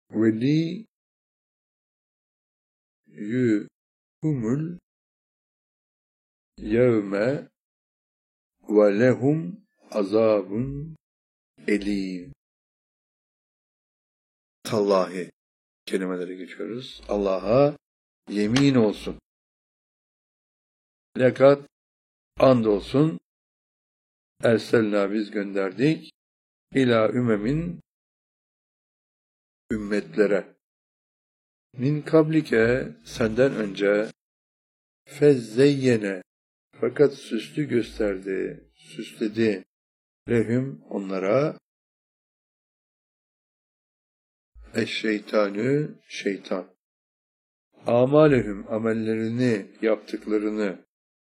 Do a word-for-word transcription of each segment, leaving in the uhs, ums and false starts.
veli yuhumul yevme ve lehum azabun elim. Tallahi kelimelere geçiyoruz. Allah'a yemin olsun. Lekat andolsun erselna biz gönderdik ila ümemin ümmetlere min kablike senden önce fezzeyyene fakat süslü gösterdi, süsledi lehum onlara eşşeytanü şeytan amalehum amellerini yaptıklarını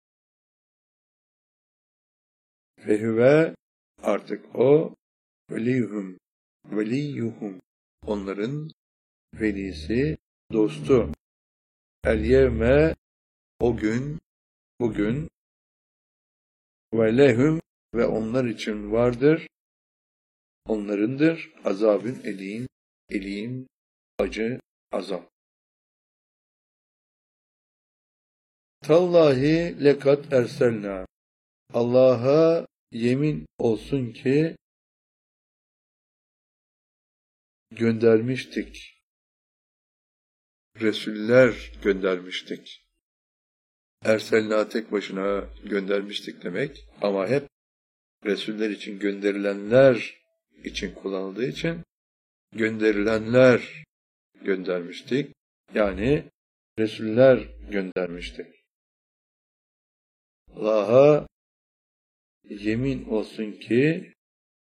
fehüve artık o veliyuhum veliyuhum onların velisi dostu el yevme o gün bugün ve lehum ve onlar için vardır onlarındır azabın elim elim acı azap. Tallahi lekat erselna Allah'a yemin olsun ki göndermiştik. Resuller göndermiştik. Erselna tek başına göndermiştik demek ama hep Resuller için gönderilenler için kullanıldığı için gönderilenler göndermiştik. Yani Resuller göndermiştik. Allah'a yemin olsun ki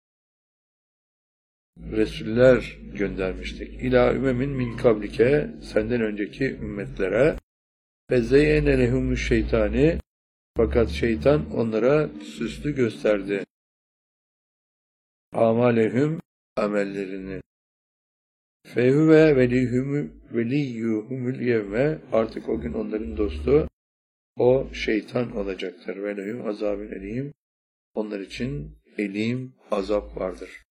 Resuller göndermiştik. İlâ ümemin min kablike senden önceki ümmetlere ve zeyyene lehumüş şeytani fakat şeytan onlara süslü gösterdi. Amalehum amellerini. Fehüve veliyuhumul yevme artık o gün onların dostu o şeytan olacaktır. Ve lehum azabın elim onlar için elim azap vardır.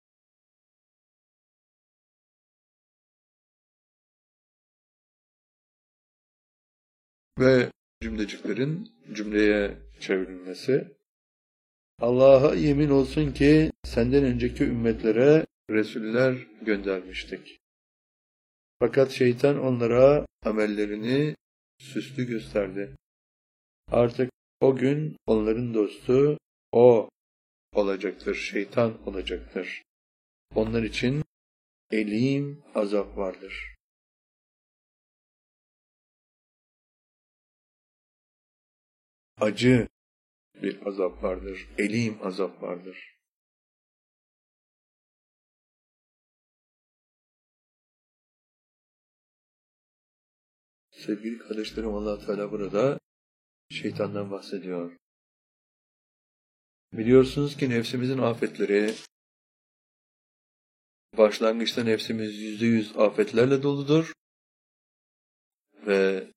Ve cümleciklerin cümleye çevrilmesi. Allah'a yemin olsun ki senden önceki ümmetlere Resuller göndermiştik. Fakat şeytan onlara amellerini süslü gösterdi. Artık o gün onların dostu o olacaktır, şeytan olacaktır. Onlar için elim azap vardır. Acı bir azap vardır, elim azap vardır. Sevgili kardeşlerim, Allah Teala burada şeytandan bahsediyor. Biliyorsunuz ki nefsimizin afetleri, başlangıçta nefsimiz yüzde yüz afetlerle doludur ve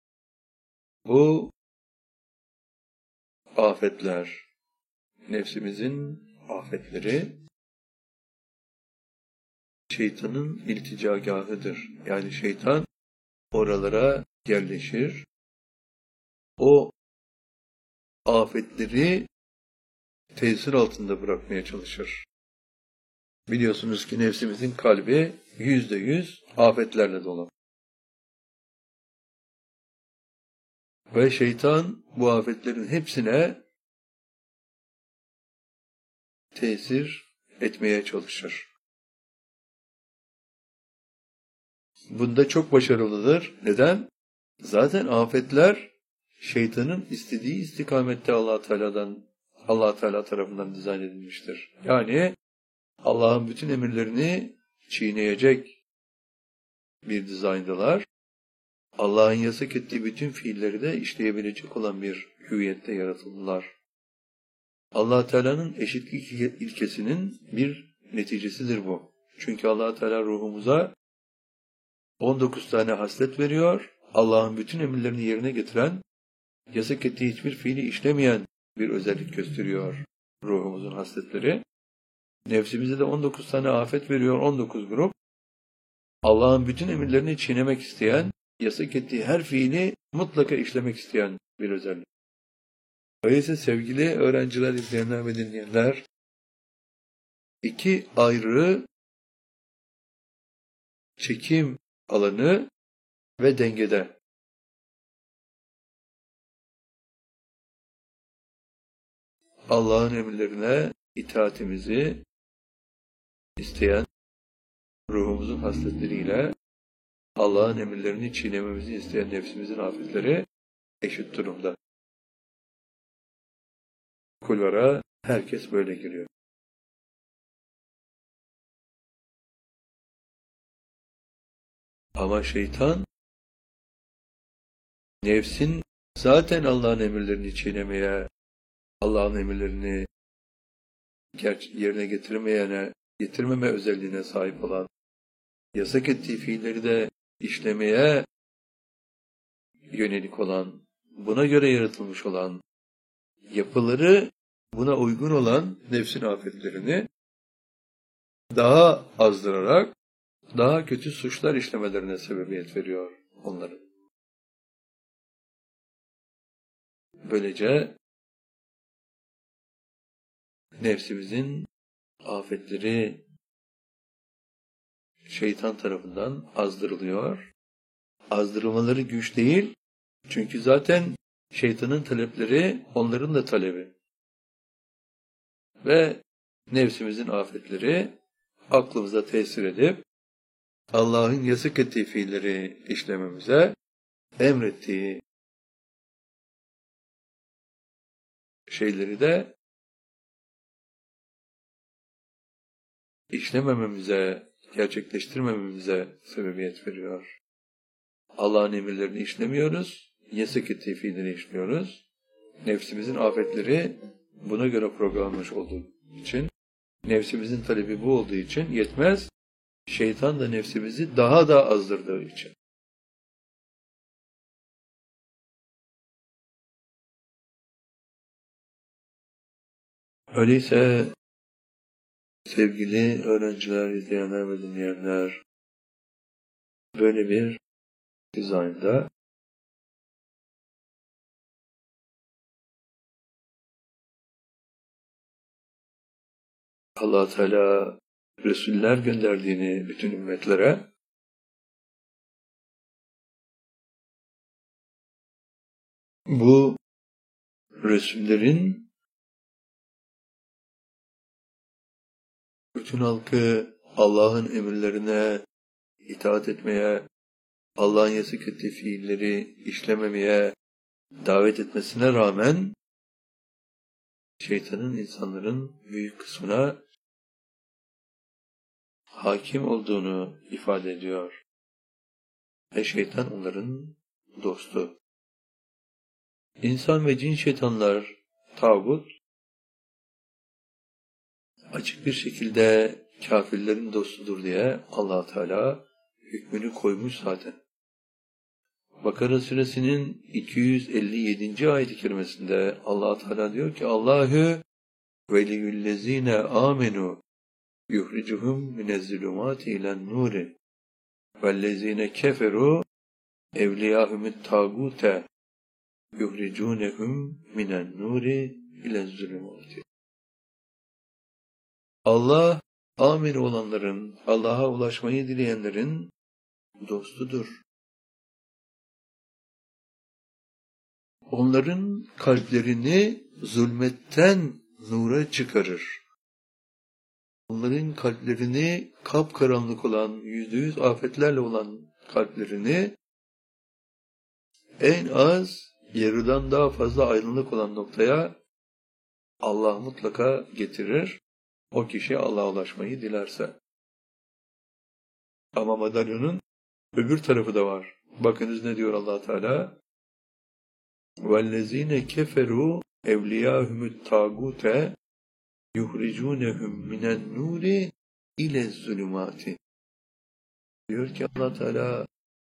bu afetler, nefsimizin afetleri şeytanın ilticagahıdır. Yani şeytan oralara yerleşir. O afetleri tesir altında bırakmaya çalışır. Biliyorsunuz ki nefsimizin kalbi yüzde yüz afetlerle dolu. Ve şeytan bu afetlerin hepsine tesir etmeye çalışır. Bunda çok başarılıdır. Neden? Zaten afetler şeytanın istediği istikamette Allah Teala'dan Allah Teala tarafından dizayn edilmiştir. Yani Allah'ın bütün emirlerini çiğneyecek bir dizayndalar. Allah'ın yasak ettiği bütün fiilleri de işleyebilecek olan bir hüviyette yaratıldılar. Allah Teala'nın eşitlik ilkesinin bir neticesidir bu. Çünkü Allah Teala ruhumuza on dokuz tane haslet veriyor. Allah'ın bütün emirlerini yerine getiren, yasak ettiği hiçbir fiili işlemeyen bir özellik gösteriyor ruhumuzun hasletleri. Nefsimize de on dokuz tane afet veriyor, on dokuz grup. Allah'ın bütün emirlerini çiğnemek isteyen, yasak ettiği her fiili mutlaka işlemek isteyen bir özellik. Öyleyse sevgili öğrenciler, izleyenler ve dinleyenler, iki ayrı çekim alanı ve dengede. Allah'ın emirlerine itaatimizi isteyen ruhumuzun hasletleriyle Allah'ın emirlerini çiğnememizi isteyen nefsimizin afetleri eşit durumda. Kulvara herkes böyle giriyor. Ama şeytan, nefsin zaten Allah'ın emirlerini çiğnemeye, Allah'ın emirlerini yerine getirmeyene, getirmeme özelliğine sahip olan, yasak ettiği fiilleri de işlemeye yönelik olan, buna göre yaratılmış olan, yapıları buna uygun olan nefsin afetlerini daha azdırarak daha kötü suçlar işlemelerine sebebiyet veriyor onların. Böylece nefsimizin afetleri şeytan tarafından azdırılıyor. Azdırılmaları güç değil, çünkü zaten şeytanın talepleri onların da talebi. Ve nefsimizin afetleri aklımıza tesir edip Allah'ın yasak ettiği fiilleri işlememize, emrettiği şeyleri de işlemememize, gerçekleştirmememize sebebiyet veriyor. Allah'ın emirlerini işlemiyoruz, yasak ettiği fiilleri işliyoruz. Nefsimizin afetleri buna göre programlanmış olduğu için, nefsimizin talebi bu olduğu için yetmez, şeytan da nefsimizi daha da azdırdığı için. Öyleyse sevgili öğrenciler, izleyenler ve dinleyenler, böyle bir dizaynda Allah Teala Resuller gönderdiğini bütün ümmetlere bu Resullerin bütün halkı Allah'ın emirlerine itaat etmeye, Allah'ın yasak ettiği fiilleri işlememeye davet etmesine rağmen şeytanın insanların büyük kısmına hakim olduğunu ifade ediyor. Ve şeytan onların dostu. İnsan ve cin şeytanlar, tağut, açık bir şekilde kafirlerin dostudur diye Allah Teala hükmünü koymuş zaten. Bakara suresinin iki yüz elli yedinci ayet-i kerimesinde Allah Teala diyor ki Allahu veliyullezine amenu yuhricuhum minezzulumati ilen nuri vellezine keferu evliyahumut tagute yuhricunehum minen nuri ilezzulumati. Allah, amin olanların, Allah'a ulaşmayı dileyenlerin dostudur. Onların kalplerini zulmetten nura çıkarır. Onların kalplerini kapkaranlık olan, yüzde yüz afetlerle olan kalplerini en az yarıdan daha fazla aydınlık olan noktaya Allah mutlaka getirir. O kişi Allah'a ulaşmayı dilerse. Ama madalyonun öbür tarafı da var. Bakınız ne diyor Allah Teala? وَالَّذ۪ينَ كَفَرُوا اَوْلِيَاهُمُ التَّاغُوتَ يُخْرِجُونَهُمْ مِنَ النُّورِ اِلَى الظُّلُمَاتِ. Diyor ki Allah Teala,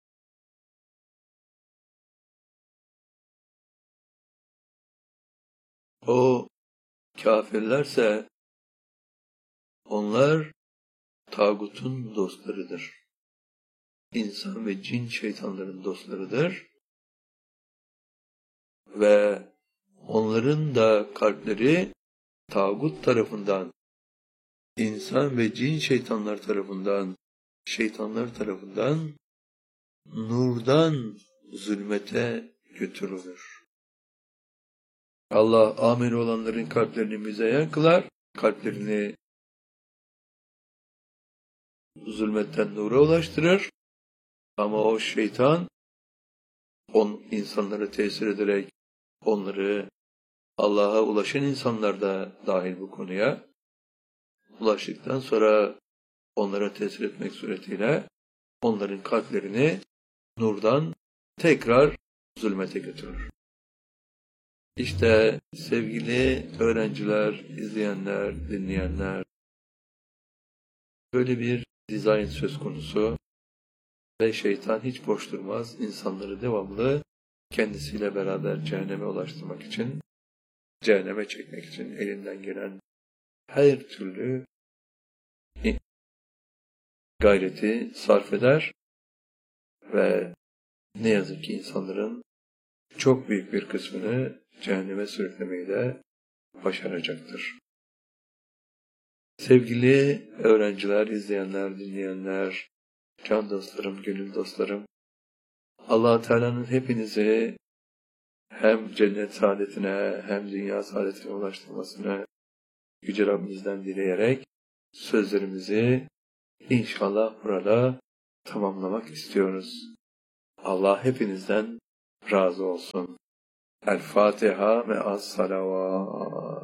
o kafirlerse onlar tağutun dostlarıdır. insan ve cin şeytanların dostlarıdır. Ve onların da kalpleri tağut tarafından, insan ve cin şeytanlar tarafından, şeytanlar tarafından nurdan zulmete götürülür. Allah amel olanların kalplerini müzeyyen kılar, kalplerini zulmetten nura ulaştırır. Ama o şeytan, on insanlara tesir ederek onları, Allah'a ulaşan insanlar da dahil bu konuya, ulaştıktan sonra onlara tesir etmek suretiyle onların kalplerini nurdan tekrar zulmete götürür. İşte sevgili öğrenciler, izleyenler, dinleyenler, böyle bir dizayn söz konusu ve şeytan hiç boş durmaz, insanları devamlı kendisiyle beraber cehenneme ulaştırmak için, cehenneme çekmek için elinden gelen her türlü gayreti sarf eder ve ne yazık ki insanların çok büyük bir kısmını cehenneme sürüklemeyi de başaracaktır. Sevgili öğrenciler, izleyenler, dinleyenler, can dostlarım, gönül dostlarım, Allah-u Teala'nın hepinizi hem cennet saadetine hem dünya saadetine ulaştırmasını Yüce Rabbimizden dileyerek sözlerimizi inşallah burada tamamlamak istiyoruz. Allah hepinizden razı olsun. El Fatiha ve as-salavat.